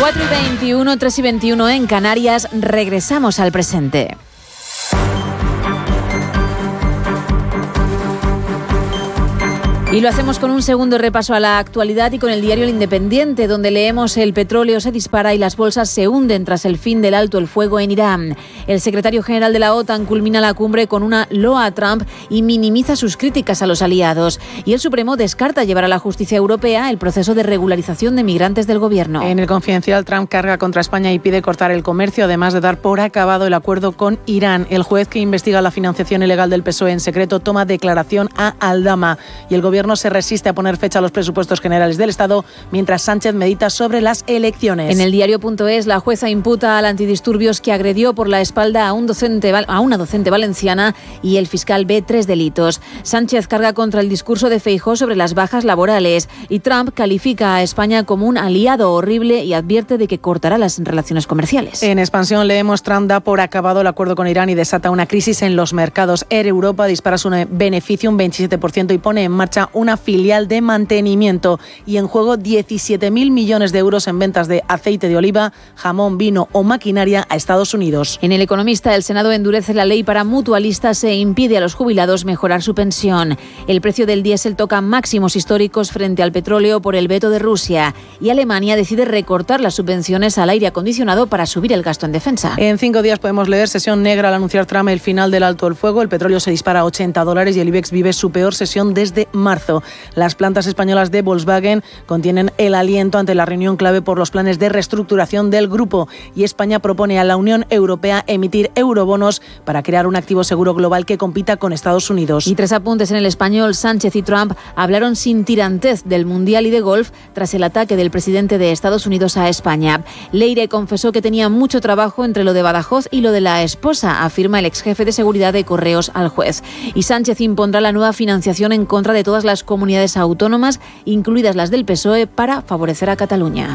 4:21, 3:21 en Canarias. Regresamos al presente. Y lo hacemos con un segundo repaso a la actualidad y con el diario El Independiente, donde leemos: el petróleo se dispara y las bolsas se hunden tras el fin del alto el fuego en Irán. El secretario general de la OTAN culmina la cumbre con una loa a Trump y minimiza sus críticas a los aliados. Y el Supremo descarta llevar a la justicia europea el proceso de regularización de migrantes del gobierno. En El Confidencial, Trump carga contra España y pide cortar el comercio, además de dar por acabado el acuerdo con Irán. El juez que investiga la financiación ilegal del PSOE en secreto toma declaración a Aldama. Y el gobierno se resiste a poner fecha a los presupuestos generales del Estado, mientras Sánchez medita sobre las elecciones. En el diario.es, la jueza imputa al antidisturbios que agredió por la espalda a una docente valenciana, y el fiscal ve 3 delitos. Sánchez carga contra el discurso de Feijóo sobre las bajas laborales, y Trump califica a España como un aliado horrible y advierte de que cortará las relaciones comerciales. En Expansión leemos: Trump da por acabado el acuerdo con Irán y desata una crisis en los mercados. Air Europa dispara su beneficio un 27% y pone en marcha una filial de mantenimiento. Y en juego 17.000 millones de euros en ventas de aceite de oliva, jamón, vino o maquinaria a Estados Unidos. En El Economista, el Senado endurece la ley para mutualistas e impide a los jubilados mejorar su pensión. El precio del diésel toca máximos históricos frente al petróleo por el veto de Rusia. Y Alemania decide recortar las subvenciones al aire acondicionado para subir el gasto en defensa. En 5 días podemos leer: sesión negra al anunciar Trump el final del alto el fuego. El petróleo se dispara a $80 y el IBEX vive su peor sesión desde marzo. Las plantas españolas de Volkswagen contienen el aliento ante la reunión clave por los planes de reestructuración del grupo, y España propone a la Unión Europea emitir eurobonos para crear un activo seguro global que compita con Estados Unidos. Y 3 apuntes en El Español: Sánchez y Trump hablaron sin tirantez del Mundial y de golf tras el ataque del presidente de Estados Unidos a España. Leire confesó que tenía mucho trabajo entre lo de Badajoz y lo de la esposa, afirma el exjefe de seguridad de Correos al juez. Y Sánchez impondrá la nueva financiación en contra de todas las comunidades autónomas, incluidas las del PSOE, para favorecer a Cataluña.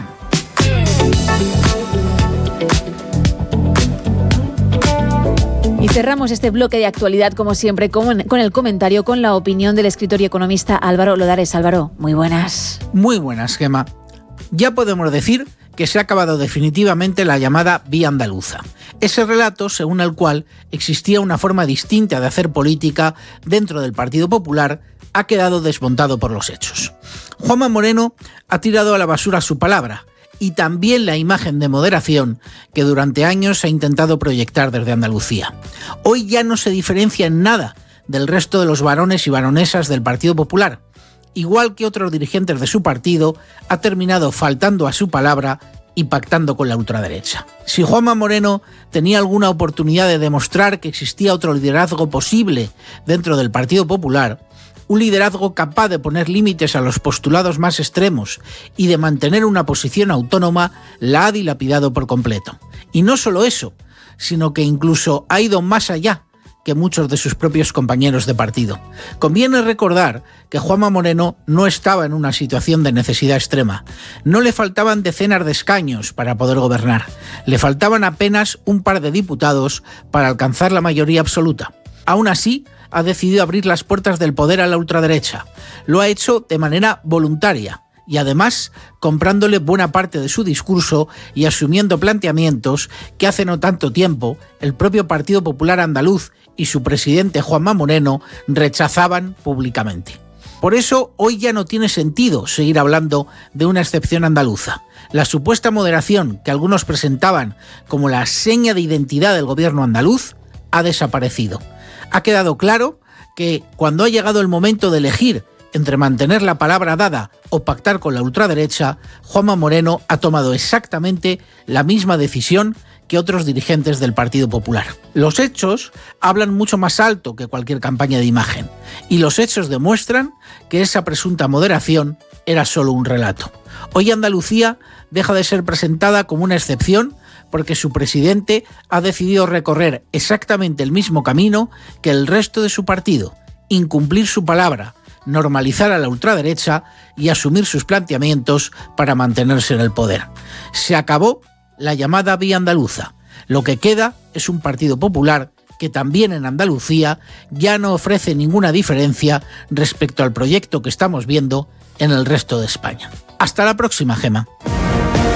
Y cerramos este bloque de actualidad, como siempre, con el comentario, con la opinión del escritor y economista Álvaro Lodares. Álvaro, muy buenas. Muy buenas, Gemma. Ya podemos decir que se ha acabado definitivamente la llamada vía andaluza. Ese relato según el cual existía una forma distinta de hacer política dentro del Partido Popular ha quedado desmontado por los hechos. Juanma Moreno ha tirado a la basura su palabra y también la imagen de moderación que durante años se ha intentado proyectar desde Andalucía. Hoy ya no se diferencia en nada del resto de los varones y baronesas del Partido Popular. Igual que otros dirigentes de su partido, ha terminado faltando a su palabra y pactando con la ultraderecha. Si Juanma Moreno tenía alguna oportunidad de demostrar que existía otro liderazgo posible dentro del Partido Popular, un liderazgo capaz de poner límites a los postulados más extremos y de mantener una posición autónoma, la ha dilapidado por completo. Y no solo eso, sino que incluso ha ido más allá que muchos de sus propios compañeros de partido. Conviene recordar que Juanma Moreno no estaba en una situación de necesidad extrema. No le faltaban decenas de escaños para poder gobernar. Le faltaban apenas un par de diputados para alcanzar la mayoría absoluta. Aún así, ha decidido abrir las puertas del poder a la ultraderecha. Lo ha hecho de manera voluntaria y además comprándole buena parte de su discurso y asumiendo planteamientos que hace no tanto tiempo el propio Partido Popular Andaluz y su presidente Juanma Moreno rechazaban públicamente. Por eso hoy ya no tiene sentido seguir hablando de una excepción andaluza. La supuesta moderación que algunos presentaban como la seña de identidad del gobierno andaluz ha desaparecido. Ha quedado claro que cuando ha llegado el momento de elegir entre mantener la palabra dada o pactar con la ultraderecha, Juanma Moreno ha tomado exactamente la misma decisión que otros dirigentes del Partido Popular. Los hechos hablan mucho más alto que cualquier campaña de imagen, y los hechos demuestran que esa presunta moderación era solo un relato. Hoy Andalucía deja de ser presentada como una excepción porque su presidente ha decidido recorrer exactamente el mismo camino que el resto de su partido, incumplir su palabra, normalizar a la ultraderecha y asumir sus planteamientos para mantenerse en el poder. Se acabó la llamada vía andaluza. Lo que queda es un Partido Popular que también en Andalucía ya no ofrece ninguna diferencia respecto al proyecto que estamos viendo en el resto de España. Hasta la próxima, Gemma.